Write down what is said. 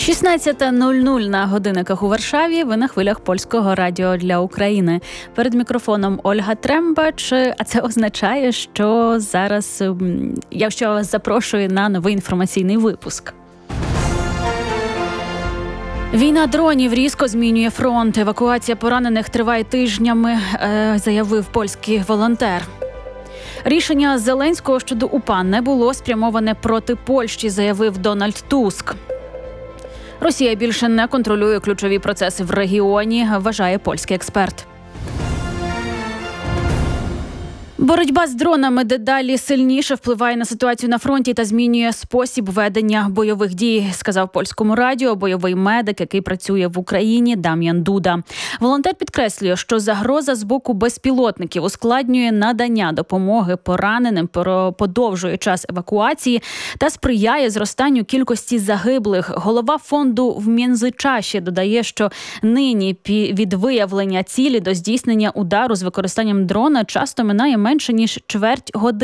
16:00 на годинниках у Варшаві. Ви на хвилях Польського радіо для України. Перед мікрофоном Ольга Трембач. А це означає, що зараз я вас запрошую на новий інформаційний випуск. Війна дронів різко змінює фронт. Евакуація поранених триває тижнями, заявив польський волонтер. Рішення Зеленського щодо УПА не було спрямоване проти Польщі, заявив Дональд Туск. Росія більше не контролює ключові процеси в регіоні, вважає польський експерт. Боротьба з дронами дедалі сильніше впливає на ситуацію на фронті та змінює спосіб ведення бойових дій, сказав Польському радіо бойовий медик, який працює в Україні, Дам'ян Дуда. Волонтер підкреслює, що загроза з боку безпілотників ускладнює надання допомоги пораненим, подовжує час евакуації та сприяє зростанню кількості загиблих. Голова фонду в Мєнзичаші додає, що нині від виявлення цілі до здійснення удару з використанням дрона часто минає менше ніж чверть години.